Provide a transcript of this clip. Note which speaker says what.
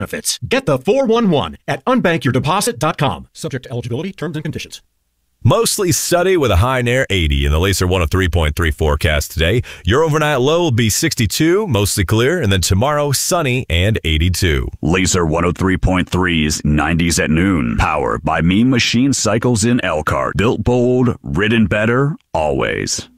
Speaker 1: benefits. Get the 411 at unbankyourdeposit.com. Subject to eligibility, terms and conditions.
Speaker 2: Mostly sunny with a high near 80 in the Lacer 103.3 forecast today. Your overnight low will be 62, mostly clear, and then tomorrow sunny and 82.
Speaker 3: Lacer 103.3's 90s at noon. Powered by Mean Machine Cycles in Elkhart. Built bold, ridden better, always.